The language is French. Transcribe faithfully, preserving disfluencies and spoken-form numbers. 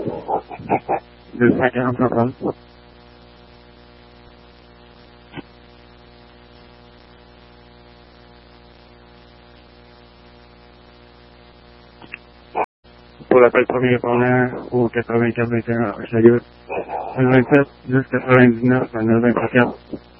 de cinq à un programme. Pour l'appel premier répondant au quatre-vingt-quatre vingt et un à Chayut, un vingt-sept dix quatre-vingt-dix-neuf un neuf vingt-quatre.